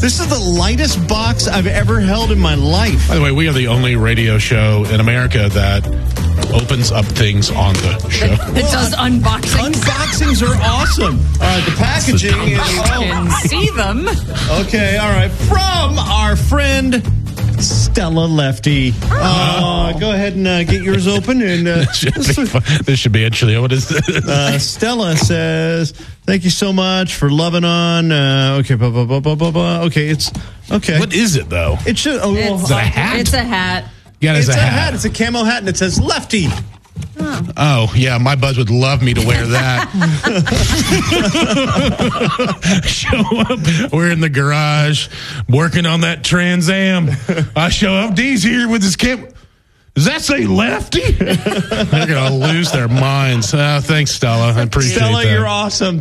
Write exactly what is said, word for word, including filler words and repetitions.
This is the lightest box I've ever held in my life. By the way, we are the only radio show in America that opens up things on the show. It does unboxings. Unboxings are awesome. All right, the packaging is... You can see them. Okay, all right. From our friend Stella Lefty. Oh, go ahead and uh, get yours open. And uh, this, should be fun. This should be interesting. What is this? Uh, Stella says, "Thank you so much for loving on." Uh, okay, blah, blah, blah, blah, blah, blah. Okay, it's okay. What is it though? It should. Oh, It's, Is it a hat? It's a hat. Yeah, it's it's a, a hat. hat. It's a camo hat, and it says Lefty. Oh. Oh, yeah, my buds would love me to wear that. Show up, we're in the garage, working on that Trans Am. I show up, D's here with his camera. Does that say Lefty? They're going to lose their minds. Uh, thanks, Stella. I appreciate Stella, that. you're awesome.